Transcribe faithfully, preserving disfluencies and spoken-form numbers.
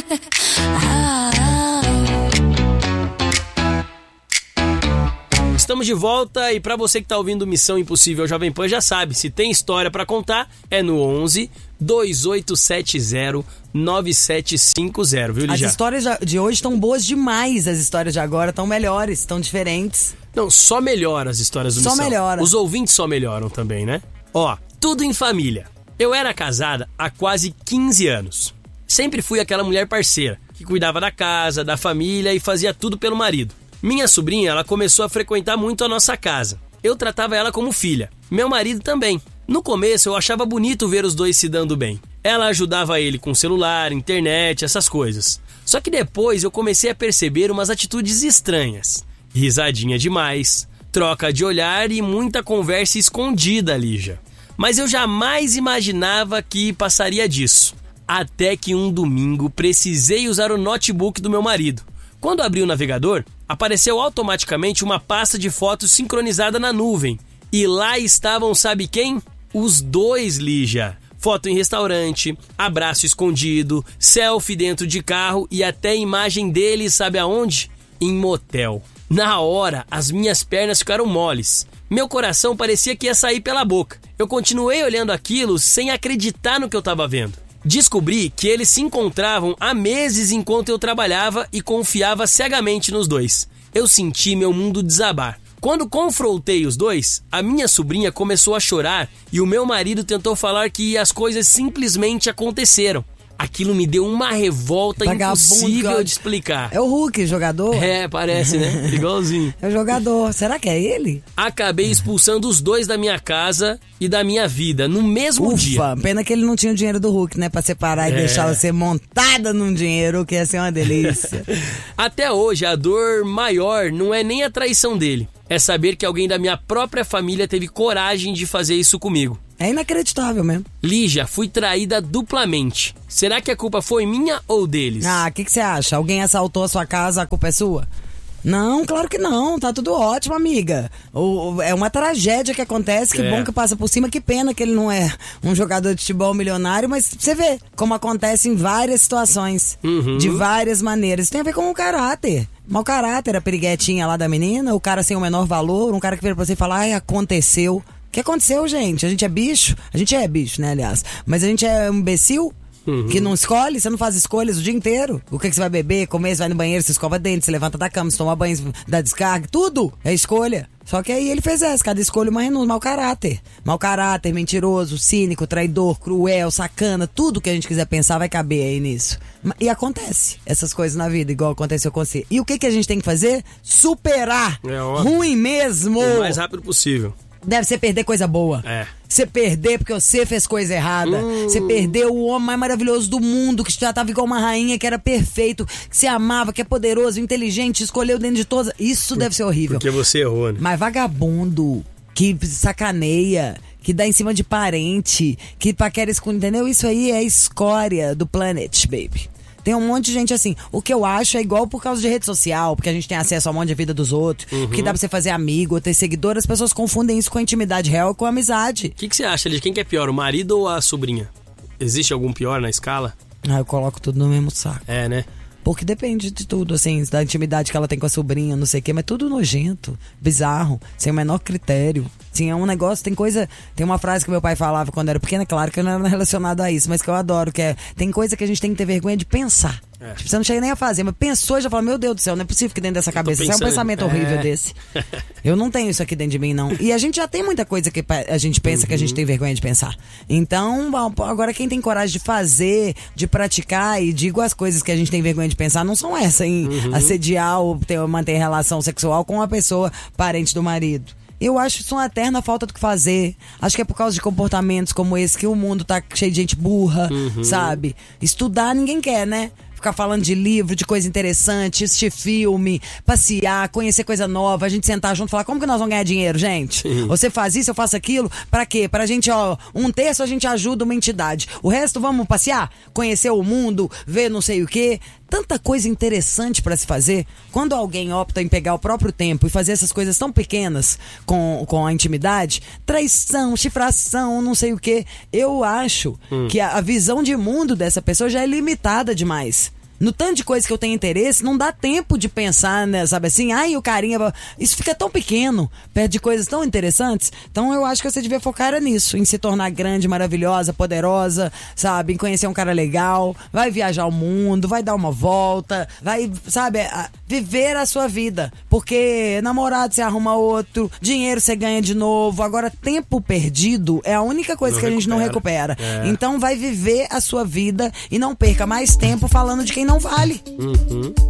Estamos de volta e para você que tá ouvindo Missão Impossível Jovem Pan já sabe, se tem história para contar é no onze, dois oito sete zero, nove sete cinco zero, viu, Lígia? As histórias de hoje estão boas demais, as histórias de agora estão melhores, estão diferentes. Não, só melhora as histórias do Só Missão. melhora. Os ouvintes só melhoram também, né? Ó, tudo em família. Eu era casada há quase quinze anos. Sempre fui aquela mulher parceira, que cuidava da casa, da família e fazia tudo pelo marido. Minha sobrinha, ela começou a frequentar muito a nossa casa. Eu tratava ela como filha. Meu marido também. No começo eu achava bonito ver os dois se dando bem. Ela ajudava ele com celular, internet, essas coisas. Só que depois eu comecei a perceber umas atitudes estranhas. Risadinha demais, troca de olhar e muita conversa escondida, Lígia. Mas eu jamais imaginava que passaria disso. Até que um domingo precisei usar o notebook do meu marido. Quando abri o navegador, apareceu automaticamente uma pasta de fotos sincronizada na nuvem. E lá estavam, sabe quem? Os dois, Lígia. Foto em restaurante, abraço escondido, selfie dentro de carro e até imagem deles, sabe aonde? Em motel. Na hora, as minhas pernas ficaram moles. Meu coração parecia que ia sair pela boca. Eu continuei olhando aquilo sem acreditar no que eu estava vendo. Descobri que eles se encontravam há meses enquanto eu trabalhava e confiava cegamente nos dois. Eu senti meu mundo desabar. Quando confrontei os dois, a minha sobrinha começou a chorar e o meu marido tentou falar que as coisas simplesmente aconteceram. Aquilo me deu uma revolta Vagabundo, impossível de explicar. É o Hulk, jogador? É, parece, né? Igualzinho. É o jogador. Será que é ele? Acabei expulsando os dois da minha casa e da minha vida no mesmo Ufa, dia. pena que ele não tinha o dinheiro do Hulk, né? Pra separar e É. deixar ela ser montada num dinheiro, que ia ser uma delícia. Até hoje, a dor maior não é nem a traição dele. É saber que alguém da minha própria família teve coragem de fazer isso comigo. É inacreditável mesmo. Lígia, fui traída duplamente. Será que a culpa foi minha ou deles? Ah, o que que você acha? Alguém assaltou a sua casa, a culpa é sua? Não, claro que não, tá tudo ótimo, amiga. O, o- é uma tragédia que acontece, que É. bom que passa por cima, que pena que ele não é um jogador de futebol milionário, mas você vê como acontece em várias situações, Uhum. de várias maneiras. Isso tem a ver com o caráter. Mau caráter, a piriguetinha lá da menina, o cara sem o menor valor, um cara que vira pra você e fala, ai, aconteceu. O que aconteceu, gente? A gente é bicho? A gente é bicho, né, aliás. Mas a gente é um imbecil? Uhum. Que não escolhe, você não faz escolhas o dia inteiro. O que, que você vai beber, comer, você vai no banheiro, você escova dente, você levanta da cama, você toma banho, você dá descarga, tudo é escolha. Só que aí ele fez essa, cada escolha uma renúncia, mau caráter. Mau caráter, mentiroso, cínico, traidor, cruel, sacana, tudo que a gente quiser pensar vai caber aí nisso. E acontece essas coisas na vida, igual aconteceu com você. E o que, que a gente tem que fazer? Superar. É óbvio. Ruim mesmo. O mais rápido possível. Deve ser perder coisa boa. É. Você perder porque você fez coisa errada. Hum. Você perdeu o homem mais maravilhoso do mundo, que já tava igual uma rainha, que era perfeito, que você amava, que é poderoso, inteligente, escolheu dentro de todas. Isso deve ser horrível. Porque você errou, né? Mas vagabundo, que sacaneia, que dá em cima de parente, que paquera esconde, entendeu? Isso aí é a escória do planet, baby. Tem um monte de gente assim. O que eu acho é igual por causa de rede social, porque a gente tem acesso a um monte de vida dos outros, Uhum. que dá pra você fazer amigo, ter seguidor, as pessoas confundem isso com a intimidade real e com a amizade. O que, que você acha, Lígia? Quem que é pior, o marido ou a sobrinha? Existe algum pior na escala? Ah, eu coloco tudo no mesmo saco. É, né? Porque depende de tudo, assim, da intimidade que ela tem com a sobrinha, não sei o quê, mas tudo nojento, bizarro, sem o menor critério. Sim, é um negócio, tem coisa. Tem uma frase que meu pai falava quando era pequena, claro que eu não era relacionado a isso, mas que eu adoro, que é: tem coisa que a gente tem que ter vergonha de pensar. É. Tipo, você não chega nem a fazer, mas pensou e já fala: meu Deus do céu, não é possível que dentro dessa cabeça. Isso é um pensando- pensamento é. horrível desse. Eu não tenho isso aqui dentro de mim, não. E a gente já tem muita coisa que pa- a gente pensa que a gente tem vergonha de pensar. Então, bom, agora quem tem coragem de fazer, de praticar, e digo as coisas que a gente tem vergonha de pensar, não são essas, em assediar ou ter, manter relação sexual com uma pessoa parente do marido. Eu acho isso uma eterna falta do que fazer. Acho que é por causa de comportamentos como esse que o mundo tá cheio de gente burra, sabe? Estudar ninguém quer, né? Ficar falando de livro, de coisa interessante, assistir filme, passear, conhecer coisa nova, a gente sentar junto e falar: como que nós vamos ganhar dinheiro, gente? Sim. Você faz isso, eu faço aquilo, pra quê? Pra gente, ó, um terço a gente ajuda uma entidade. O resto vamos passear, conhecer o mundo, ver não sei o quê. Tanta coisa interessante pra se fazer. Quando alguém opta em pegar o próprio tempo e fazer essas coisas tão pequenas com, com a intimidade, traição, chifração, não sei o quê, eu acho que a, a visão de mundo dessa pessoa já é limitada demais. no tanto de coisa que eu tenho interesse, não dá tempo de pensar, né, sabe assim? Ai, o carinha... Isso fica tão pequeno, perto de coisas tão interessantes. Então eu acho que você devia focar nisso, em se tornar grande, maravilhosa, poderosa, sabe? Em conhecer um cara legal, vai viajar o mundo, vai dar uma volta, vai, sabe, viver a sua vida. Porque namorado você arruma outro, dinheiro você ganha de novo, agora tempo perdido é a única coisa não que a gente recupera. não recupera. É. Então vai viver a sua vida e não perca mais tempo falando de quem não vale. Uhum.